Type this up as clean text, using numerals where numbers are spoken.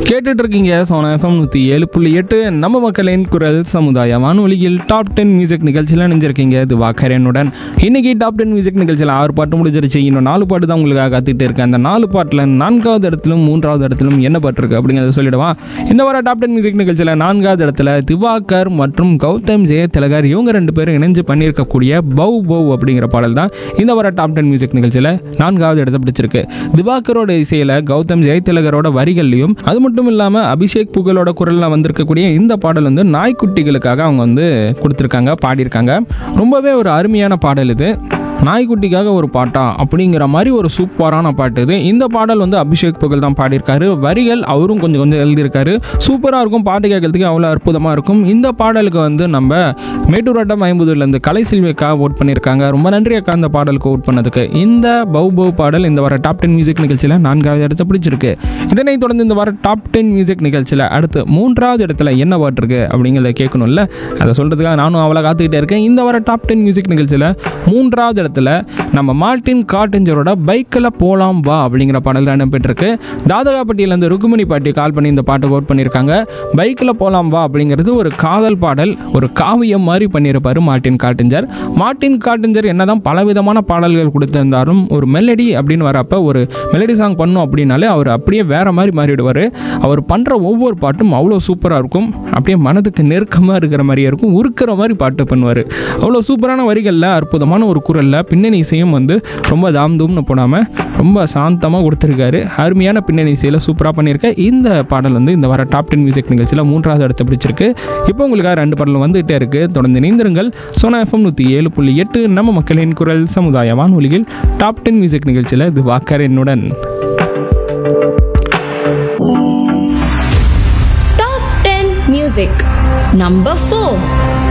கேட்டுட்டு இருக்கீங்க சோனா எஃப்எம் 107.8 நம்ம மக்களின் குரல் சமுதாய வானொலியில் டாப் 10 மியூசிக் நிகழ்ச்சியில் நினைஞ்சிருக்கீங்க இது வாக்கரனுடன். இன்னைக்கு டாப் 10 மியூசிக் நிகழ்ச்சியில் 6 பாட்டு முடிஞ்சிருச்சு. இன்னும் 4 பாட்டு தான் உங்களுக்காக காத்துட்டு இருக்கேன். அந்த 4 பாட்டில் 4வது இடத்திலும் 3வது இடத்திலும் என்ன பாட்டு இருக்கு அப்படிங்கிறத சொல்லிடுவா. இந்த வார டாப் 10 மியூசிக் நிகழ்ச்சியில் 4வது இடத்துல திவாகர் மற்றும் கௌதம் ஜெயதிலகர் இவங்க 2 பேரும் இணைஞ்சு பண்ணியிருக்கக்கூடிய பௌ பௌ அப்படிங்கிற பாடல் தான் இந்த வார டாப் 10 மியூசிக் நிகழ்ச்சியில் 4வது இடத்தை பிடிச்சிருக்கு. திவாகரோட இசையில கௌதம் ஜெயதிலகரோட வரிகள்லையும் அது மட்டும் இல்லாம அபிஷேக் புகழோட குரல்ல வந்திருக்கக்கூடிய இந்த பாடல் வந்து நாய்க்குட்டிகளுக்காக அவங்க வந்து கொடுத்துருக்காங்க, பாடியிருக்காங்க. ரொம்பவே ஒரு அருமையான பாடல் இது. நாய்க்குட்டிக்காக ஒரு பாட்டா அப்படிங்கிற மாதிரி ஒரு சூப்பரான பாட்டு இது. இந்த பாடல் வந்து அபிஷேக் புகழ் தான் பாடியிருக்காரு. வரிகள் அவரும் கொஞ்சம் கொஞ்சம் எழுதியிருக்காரு. சூப்பராக இருக்கும், பாட்டு கேட்கறதுக்கு அவ்வளோ அற்புதமாக இருக்கும். இந்த பாடலுக்கு வந்து நம்ம மேட்டூர் வட்டம் ஐம்பதுலேருந்து கலைசெல்விக்காக ஓட் பண்ணியிருக்காங்க. ரொம்ப நன்றி அக்கா இந்த பாடலுக்கு ஓட் பண்ணதுக்கு. இந்த பௌ பௌ பாடல் இந்த வார டாப் 10 மியூசிக் நிகழ்ச்சியில் 4வது இடத்தை பிடிச்சிருக்கு. இதனைத் தொடர்ந்து இந்த வார டாப் 10 மியூசிக் நிகழ்ச்சியில் அடுத்து 3வது இடத்துல என்ன பாட்டு இருக்கு அப்படிங்கிறத கேட்கணும்ல, அதை சொல்கிறதுக்காக நானும் அவ்வளோ காத்துக்கிட்டே இருக்கேன். இந்த வார டாப் 10 மியூசிக் நிகழ்ச்சியில் 3வது நம்ம மார்ட்டின் காட்டஞ்சரோட பைக்கில் போலாம் வா அப்படிங்கிற பாடல் தான் இடம்பெற்றிருக்கு. தாதகாப்பட்டியிலேருந்து ருக்குமணி பாட்டி கால் பண்ணி இந்த பாட்டை ஓட் பண்ணியிருக்காங்க. பைக்கில் போலாம் வா அப்படிங்கிறது ஒரு காதல் பாடல், ஒரு காவியம் மாதிரி பண்ணியிருப்பாரு மார்ட்டின் காட்டஞ்சர். மார்ட்டின் காட்டஞ்சர் என்னதான் பலவிதமான பாடல்கள் கொடுத்திருந்தாலும் ஒரு மெலடி அப்படின்னு வரப்ப ஒரு மெலடி சாங் பண்ணும் அப்படின்னாலே அவர் அப்படியே வேற மாதிரி மாறிடுவார். அவர் பண்ணுற ஒவ்வொரு பாட்டும் அவ்வளோ சூப்பராக இருக்கும். அப்படியே மனதுக்கு நெருக்கமாக இருக்கிற மாதிரியே இருக்கும், உருக்கிற மாதிரி பாட்டு பண்ணுவார். அவ்வளோ சூப்பரான வரிகளில் அற்புதமான ஒரு குரலில் பின்னணி இசையும் வந்து ரொம்ப தாம்தூம்னு போடாமல் ரொம்ப சாந்தமாக கொடுத்துருக்காரு. அருமையான பின்னணி இசையில் சூப்பராக பண்ணியிருக்க இந்த பாடல் வந்து இந்த வார டாப் 10 மியூசிக் நிகழ்ச்சியில் 3வது இடத்தை பிடிச்சிருக்கு. இப்போ உங்களுக்காக 2 பாடல் வந்துகிட்டே இருக்குது. தொடர்ந்து இணைந்திருங்கள். சோனா எஃப்எம் 107.8 நம்ம மக்களின் குரல் சமுதாய வானொலியில் டாப் 10 மியூசிக் நிகழ்ச்சியில் இது வாக்கரனுடன். Top 10 Music Number 4.